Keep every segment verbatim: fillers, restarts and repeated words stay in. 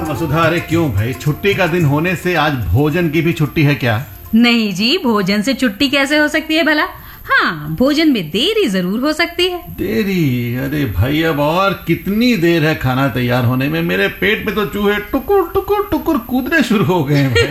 वसुधा, अरे क्यों भाई, छुट्टी का दिन होने से आज भोजन की भी छुट्टी है क्या? नहीं जी, भोजन से छुट्टी कैसे हो सकती है भला? हाँ, भोजन में देरी जरूर हो सकती है। देरी? अरे भाई, अब और कितनी देर है खाना तैयार होने में? मेरे पेट में तो चूहे टुकुर टुकुर टुकुर कूदने शुरू हो गए हैं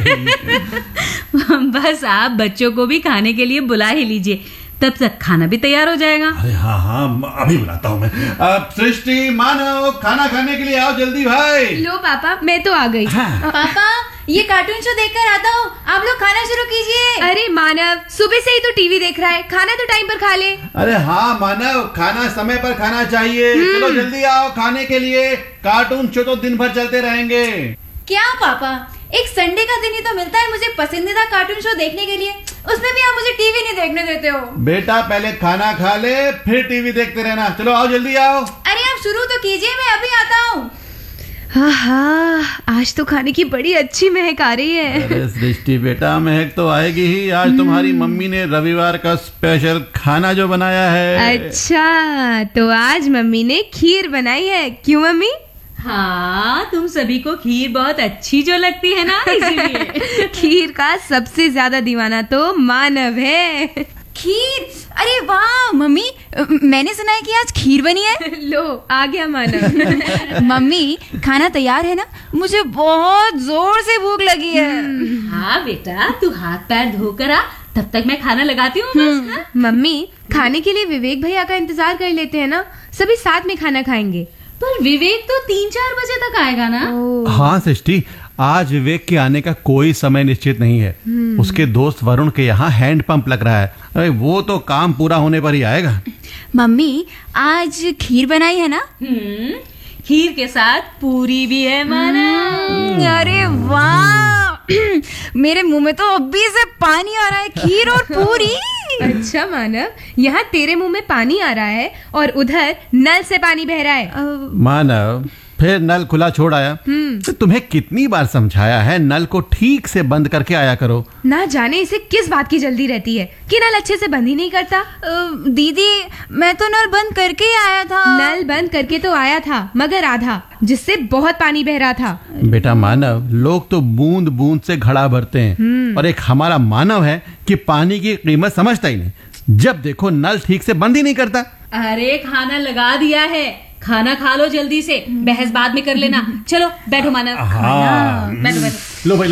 भाई। बस आप बच्चों को भी खाने के लिए बुला ही लीजिए, तब तक खाना भी तैयार हो जाएगा। अरे हाँ हाँ, अभी बुलाता हूँ मैं। अब सृष्टि, मानव, खाना खाने के लिए आओ जल्दी भाई। लो पापा, मैं तो आ गई। हाँ। पापा, ये कार्टून शो देखकर आता हूँ, आप लोग खाना शुरू कीजिए। अरे मानव, सुबह से ही तो टीवी देख रहा है, खाना तो टाइम पर खा ले। अरे हाँ मानव, खाना समय पर खाना चाहिए। चलो जल्दी आओ खाने के लिए, कार्टून शो तो दिन भर चलते रहेंगे। क्या पापा, एक संडे का दिन ही तो मिलता है मुझे पसंदीदा कार्टून शो देखने के लिए, उसमें भी आप मुझे टीवी नहीं देखने देते हो। बेटा पहले खाना खा ले, फिर टीवी देखते रहना। चलो आओ जल्दी आओ। अरे आप शुरू तो कीजिए, मैं अभी आता हूँ। हाँ, आज तो खाने की बड़ी अच्छी महक आ रही है। अरे सृष्टि बेटा, महक तो आएगी ही। आज तुम्हारी मम्मी ने रविवार का स्पेशल खाना जो बनाया है। अच्छा, तो आज मम्मी ने खीर बनाई है, क्यों मम्मी? हाँ, तुम सभी को खीर बहुत अच्छी जो लगती है ना, इसीलिए। खीर का सबसे ज्यादा दीवाना तो मानव है। खीर? अरे वाह मम्मी, मैंने सुना है कि आज खीर बनी है। लो आ गया मानव। मम्मी, खाना तैयार है ना? मुझे बहुत जोर से भूख लगी है। हाँ बेटा, तू हाथ पैर धोकर आ, तब तक मैं खाना लगाती हूँ बस। हाँ? मम्मी, खाने के लिए विवेक भैया का इंतजार कर लेते हैं ना, सभी साथ में खाना खाएंगे। पर विवेक तो तीन चार बजे तक आएगा ना। हाँ सृष्टि, आज विवेक के आने का कोई समय निश्चित नहीं है। उसके दोस्त वरुण के यहाँ हैंड पंप लग रहा है। अरे वो तो काम पूरा होने पर ही आएगा। मम्मी, आज खीर बनाई है ना? हम्म, खीर के साथ पूरी भी है माना। अरे वाह, मेरे मुंह में तो अभी से पानी आ रहा है। खीर और पूरी। अच्छा मानव, यहाँ तेरे मुंह में पानी आ रहा है और उधर नल से पानी बह रहा है। मानव, फिर नल खुला छोड़ आया। तो तुम्हें कितनी बार समझाया है, नल को ठीक से बंद करके आया करो। ना जाने इसे किस बात की जल्दी रहती है कि नल अच्छे से बंद ही नहीं करता। दीदी, मैं तो नल बंद करके ही आया था। नल बंद करके तो आया था, मगर आधा, जिससे बहुत पानी बह रहा था। बेटा मानव, लोग तो बूंद बूंद से घड़ा भरते हैं, और एक हमारा मानव है कि पानी की कीमत समझता ही नहीं। जब देखो नल ठीक से बंद ही नहीं करता। अरे खाना लगा दिया है, खाना खा लो जल्दी से, बहस बाद में कर लेना। चलो बैठो मानव। हाँ, बैठो बैठो। लो भाई लो,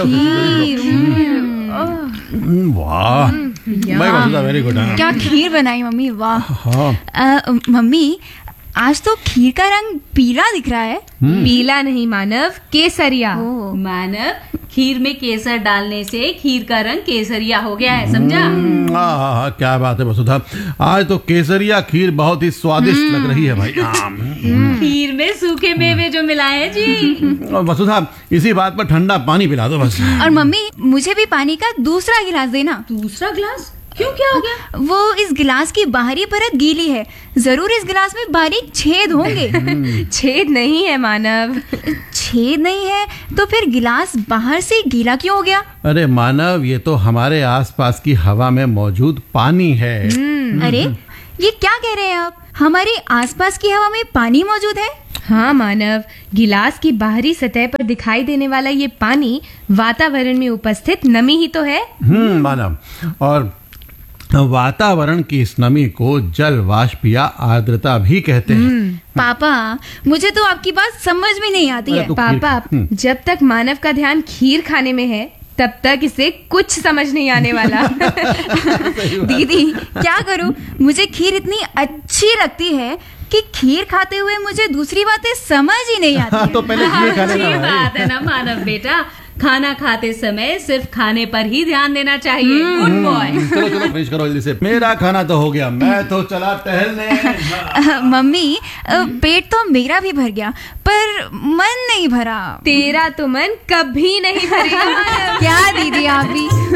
वाह भाई वसुधा, वेरी गुड। क्या खीर बनाई मम्मी, वाह। हाँ। मम्मी, आज तो खीर का रंग पीला दिख रहा है। पीला नहीं मानव, केसरिया। मानव, खीर में केसर डालने से खीर का रंग केसरिया हो गया है, समझा? हाँ हाँ हाँ, क्या बात है वसुधा, आज तो केसरिया खीर बहुत ही स्वादिष्ट लग रही है भाई। खीर में सूखे मेवे जो मिलाए हैं जी। और वसुधा, इसी बात पर ठंडा पानी पिला दो बस। और मम्मी, मुझे भी पानी का दूसरा गिलास देना। दूसरा गिलास? क्यों, क्या हो गया? वो इस गिलास की बाहरी परत गीली है, जरूर इस गिलास में बारीक छेद होंगे। छेद नहीं है मानव। छेद नहीं है तो फिर गिलास बाहर से गीला क्यों हो गया? अरे मानव, ये तो हमारे आसपास की हवा में मौजूद पानी है। अरे ये क्या कह रहे हैं आप? हमारे आसपास की हवा में पानी मौजूद है? हाँ मानव, गिलास की बाहरी सतह पर दिखाई देने वाला ये पानी वातावरण में उपस्थित नमी ही तो है। हम्म मानव, और वातावरण की इस नमी को जल वाष्प या आर्द्रता भी कहते हैं। पापा, मुझे तो आपकी बात समझ में नहीं आती है। पापा, जब तक मानव का ध्यान खीर खाने में है, तब तक इसे कुछ समझ नहीं आने वाला। दीदी, क्या करूं? मुझे खीर इतनी अच्छी लगती है कि खीर खाते हुए मुझे दूसरी बातें समझ ही नहीं आती। हाँ, तो पहले खीर खा लेना अच्छी बात है ना मानव बेटा, खाना खाते समय सिर्फ खाने पर ही ध्यान देना चाहिए। Good boy. चलो चलो फिनिश करो जल्दी से। मेरा खाना तो हो गया, मैं तो चला टहलने। मम्मी, पेट तो मेरा भी भर गया, पर मन नहीं भरा। तेरा तो मन कभी नहीं भरेगा। क्या दीदी आप भी।